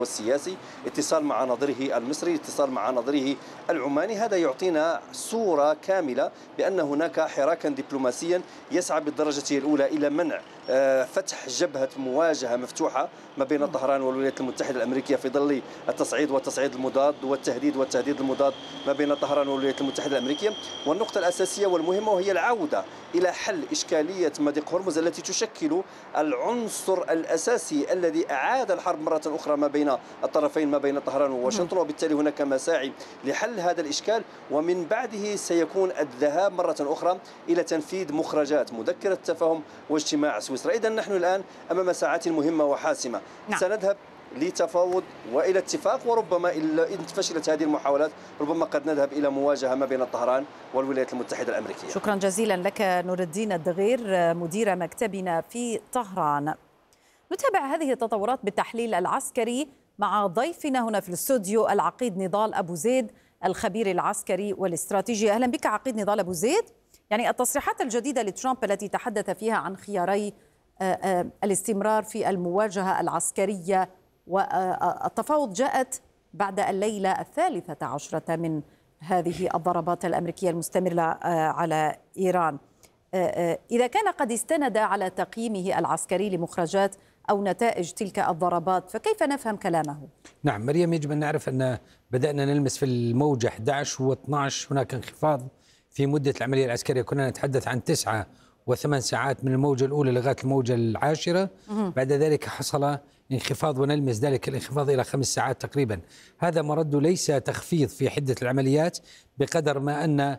والسياسي، اتصال مع نظيره المصري، اتصال مع نظيره العماني. هذا يعطينا صورة كاملة بأن هناك حراكا دبلوماسيا يسعى بالدرجة الأولى إلى منع فتح جبهة مواجهة مفتوحة ما بين طهران والولايات المتحدة الأمريكية في ظل التصعيد والتصعيد المضاد والتهديد المضاد ما بين طهران والولايات المتحدة الأمريكية. والنقطة الأساسية والمهمة وهي العودة إلى حل إشكالية مضيق هرمز التي تشكل العنصر الأساسي الذي أعاد الحرب مرة أخرى ما بين الطرفين، ما بين طهران وواشنطن. وبالتالي هناك مساعي لحل هذا الإشكال، ومن بعده سيكون الذهاب مرة أخرى إلى تنفيذ مخرجات مذكرة التفاهم واجتماع سويسرا. إذن نحن الآن أمام ساعات مهمة وحاسمة. سنذهب لتفاوض والى اتفاق، وربما ان فشلت هذه المحاولات ربما قد نذهب الى مواجهه ما بين طهران والولايات المتحده الامريكيه. شكرا جزيلا لك نور الدين الدغير مدير مكتبنا في طهران. نتابع هذه التطورات بالتحليل العسكري مع ضيفنا هنا في الاستوديو العقيد نضال ابو زيد الخبير العسكري والاستراتيجي. اهلا بك عقيد نضال ابو زيد. يعني التصريحات الجديده لترامب التي تحدث فيها عن خياري الاستمرار في المواجهه العسكريه والتفاوض جاءت بعد الليلة 13 من هذه الضربات الأمريكية المستمرة على إيران. إذا كان قد استند على تقييمه العسكري لمخرجات أو نتائج تلك الضربات، فكيف نفهم كلامه؟ نعم مريم، يجب أن نعرف أن بدأنا نلمس في الموجة 11 و12 هناك انخفاض في مدة العملية العسكرية. كنا نتحدث عن 9 و8 ساعات من الموجة الأولى لغاية الموجة العاشرة. بعد ذلك حصل انخفاض، ونلمس ذلك الانخفاض إلى 5 ساعات تقريبا. هذا مرد ليس تخفيض في حدة العمليات بقدر ما أن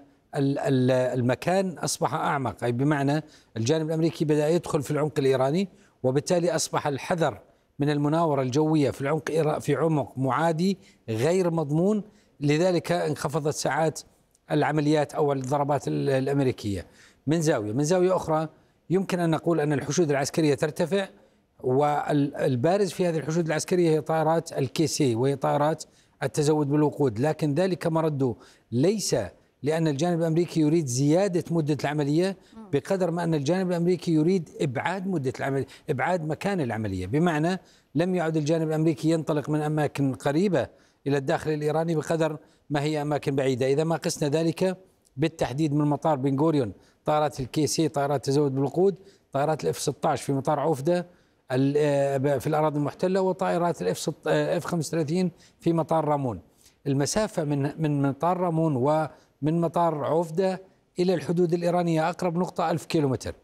المكان أصبح أعمق، أي بمعنى الجانب الأمريكي بدأ يدخل في العمق الإيراني، وبالتالي أصبح الحذر من المناورة الجوية في عمق معادي غير مضمون. لذلك انخفضت ساعات العمليات أو الضربات الأمريكية. من زاوية أخرى يمكن أن نقول أن الحشود العسكرية ترتفع، والبارز في هذه الحشود العسكرية هي طائرات الكيسي وهي طائرات التزود بالوقود. لكن ذلك مرده ليس لأن الجانب الأمريكي يريد زيادة مدة العملية بقدر ما أن الجانب الأمريكي يريد إبعاد مدة العملية، إبعاد مكان العملية، بمعنى لم يعد الجانب الأمريكي ينطلق من أماكن قريبة إلى الداخل الإيراني بقدر ما هي أماكن بعيدة. إذا ما قسنا ذلك بالتحديد من مطار بن غوريون طائرات الكيسي، طائرات تزود بالوقود، طائرات الاف 16 في مطار عوفدة في الأراضي المحتلة، وطائرات الاف 35 في مطار رامون. المسافة من مطار رامون ومن مطار عوفدة إلى الحدود الإيرانية أقرب نقطة 1000 كيلومتر،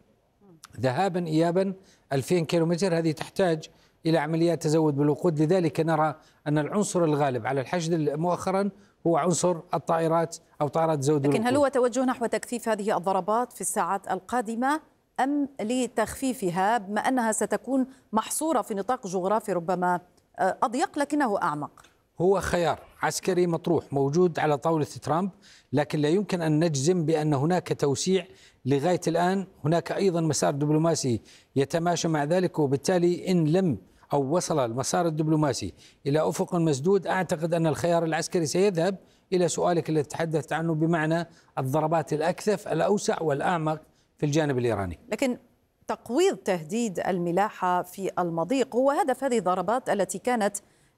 ذهابا إيابا 2000 كيلومتر. هذه تحتاج إلى عمليات تزود بالوقود. لذلك نرى أن العنصر الغالب على الحشد مؤخرا هو عنصر الطائرات أو طائرات تزود بالوقود. لكن هل هو توجه نحو تكثيف هذه الضربات في الساعات القادمة أم لتخفيفها بما أنها ستكون محصورة في نطاق جغرافي ربما أضيق لكنه أعمق؟ هو خيار عسكري مطروح موجود على طاولة ترامب، لكن لا يمكن أن نجزم بأن هناك توسيع لغاية الآن. هناك أيضا مسار دبلوماسي يتماشى مع ذلك، وبالتالي إن لم أو وصل المسار الدبلوماسي إلى أفق مسدود، أعتقد أن الخيار العسكري سيذهب إلى سؤالك الذي تحدثت عنه، بمعنى الضربات الأكثف الأوسع والأعمق في الجانب الإيراني. لكن تقويض تهديد الملاحة في المضيق هو هدف هذه الضربات التي كانت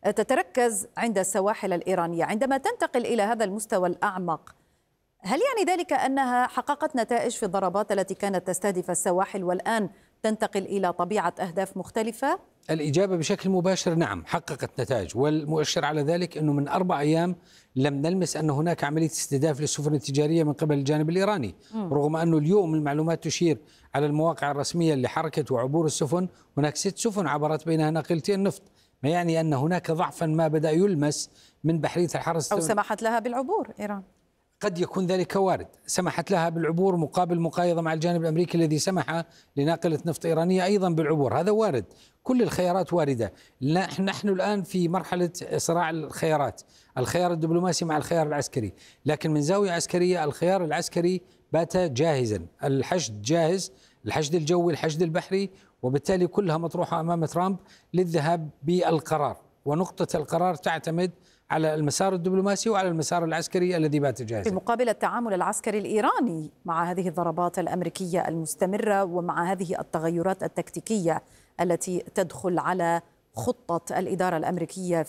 تتركز عند السواحل الإيرانية. عندما تنتقل إلى هذا المستوى الأعمق، هل يعني ذلك أنها حققت نتائج في الضربات التي كانت تستهدف السواحل والآن تنتقل إلى طبيعة أهداف مختلفة؟ الإجابة بشكل مباشر نعم، حققت نتائج، والمؤشر على ذلك أنه من 4 أيام لم نلمس أن هناك عملية استهداف للسفن التجارية من قبل الجانب الإيراني، رغم أنه اليوم المعلومات تشير على المواقع الرسمية لحركة وعبور السفن هناك 6 سفن عبرت بينها ناقلتين نفط، ما يعني أن هناك ضعفا ما بدأ يلمس من بحرية الحرس أو سمحت لها بالعبور إيران. قد يكون ذلك وارد، سمحت لها بالعبور مقابل مقايضة مع الجانب الأمريكي الذي سمح لناقلة نفط إيرانية أيضا بالعبور. هذا وارد، كل الخيارات واردة. نحن الآن في مرحلة صراع الخيارات، الخيار الدبلوماسي مع الخيار العسكري. لكن من زاوية عسكرية الخيار العسكري بات جاهزا، الحشد جاهز، الحشد الجوي، الحشد البحري، وبالتالي كلها مطروحة أمام ترامب للذهاب بالقرار، ونقطة القرار تعتمد على المسار الدبلوماسي وعلى المسار العسكري الذي بات جاهزا. في مقابل التعامل العسكري الإيراني مع هذه الضربات الأمريكية المستمرة ومع هذه التغيرات التكتيكية التي تدخل على خطة الإدارة الأمريكية